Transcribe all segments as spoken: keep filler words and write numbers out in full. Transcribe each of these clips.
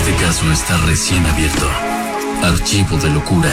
Este caso está recién abierto. Archivo de locura.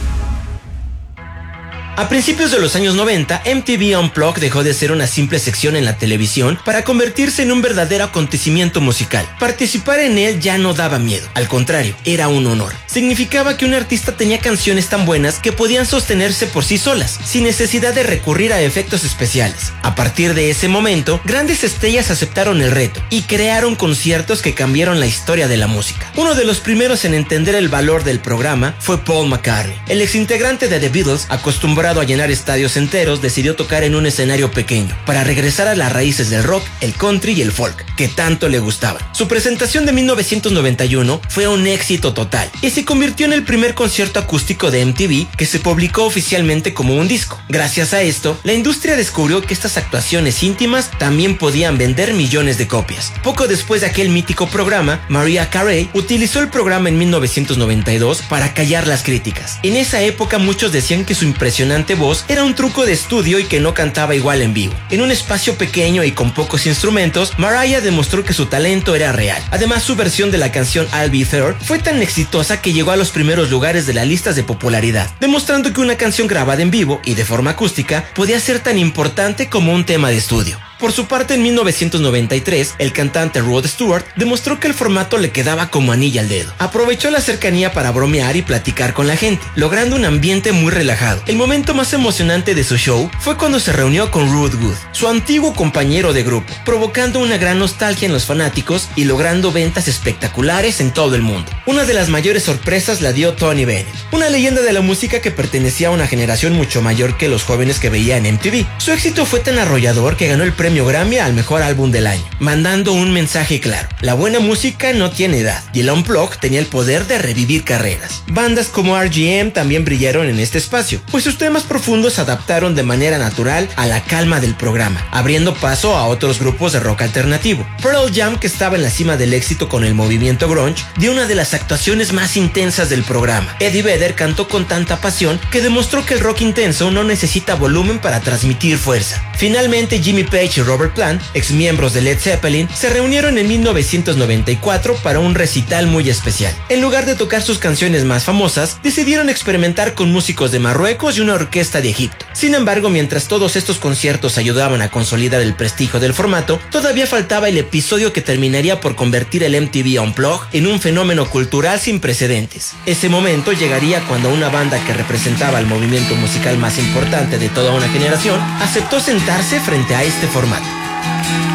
A principios de los años noventa, M T V Unplugged dejó de ser una simple sección en la televisión para convertirse en un verdadero acontecimiento musical. Participar en él ya no daba miedo, al contrario, era un honor. Significaba que un artista tenía canciones tan buenas que podían sostenerse por sí solas, sin necesidad de recurrir a efectos especiales. A partir de ese momento, grandes estrellas aceptaron el reto y crearon conciertos que cambiaron la historia de la música. Uno de los primeros en entender el valor del programa fue Paul McCartney. El exintegrante de The Beatles, acostumbrado a llenar estadios enteros, decidió tocar en un escenario pequeño para regresar a las raíces del rock, el country y el folk, que tanto le gustaban. Su presentación de mil novecientos noventa y uno fue un éxito total y se convirtió en el primer concierto acústico de M T V que se publicó oficialmente como un disco. Gracias a esto, la industria descubrió que estas actuaciones íntimas también podían vender millones de copias. Poco después de aquel mítico programa, Mariah Carey utilizó el programa en mil novecientos noventa y dos para callar las críticas. En esa época muchos decían que su impresionante voz era un truco de estudio y que no cantaba igual en vivo. En un espacio pequeño y con pocos instrumentos, Mariah demostró que su talento era real. Además, su versión de la canción I'll Be There fue tan exitosa que llegó a los primeros lugares de las listas de popularidad, demostrando que una canción grabada en vivo y de forma acústica podía ser tan importante como un tema de estudio. Por su parte, en mil novecientos noventa y tres, el cantante Rod Stewart demostró que el formato le quedaba como anillo al dedo. Aprovechó la cercanía para bromear y platicar con la gente, logrando un ambiente muy relajado. El momento más emocionante de su show fue cuando se reunió con Ruth Good, su antiguo compañero de grupo, provocando una gran nostalgia en los fanáticos y logrando ventas espectaculares en todo el mundo. Una de las mayores sorpresas la dio Tony Bennett, una leyenda de la música que pertenecía a una generación mucho mayor que los jóvenes que veían M T V. Su éxito fue tan arrollador que ganó el premio Grammy al mejor álbum del año, mandando un mensaje claro: la buena música no tiene edad, y el Unplugged tenía el poder de revivir carreras. Bandas como R G M también brillaron en este espacio, pues sus temas profundos se adaptaron de manera natural a la calma del programa, abriendo paso a otros grupos de rock alternativo. Pearl Jam, que estaba en la cima del éxito con el movimiento grunge, dio una de las actuaciones más intensas del programa. Eddie Vedder cantó con tanta pasión que demostró que el rock intenso no necesita volumen para transmitir fuerza. Finalmente, Jimmy Page y Robert Plant, ex miembros de Led Zeppelin, se reunieron en mil novecientos noventa y cuatro para un recital muy especial. En lugar de tocar sus canciones más famosas, decidieron experimentar con músicos de Marruecos y una orquesta de Egipto. Sin embargo, mientras todos estos conciertos ayudaban a consolidar el prestigio del formato, todavía faltaba el episodio que terminaría por convertir el M T V Unplugged en un fenómeno cultural sin precedentes. Ese momento llegaría cuando una banda que representaba el movimiento musical más importante de toda una generación aceptó sentarse frente a este formato.